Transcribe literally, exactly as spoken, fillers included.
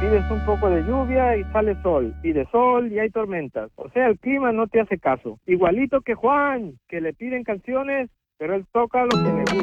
pides un poco de lluvia y sale sol, pide sol y hay tormentas. O sea, el clima no te hace caso. Igualito que Juan, que le piden canciones, pero él toca lo que le gusta.